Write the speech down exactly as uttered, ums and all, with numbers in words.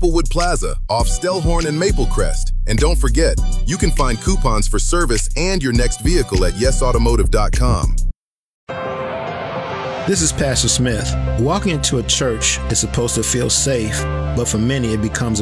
Maplewood Plaza off Stellhorn and Maple Crest. And don't forget, you can find coupons for service and your next vehicle at yes automotive dot com. This is Pastor Smith. Walking into a church is supposed to feel safe, but for many it becomes